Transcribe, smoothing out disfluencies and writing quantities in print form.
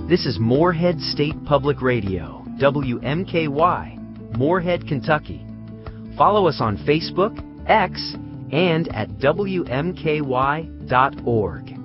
This is Moorhead State Public Radio, WMKY, Moorhead, Kentucky. Follow us on Facebook, X, and at WMKY.org.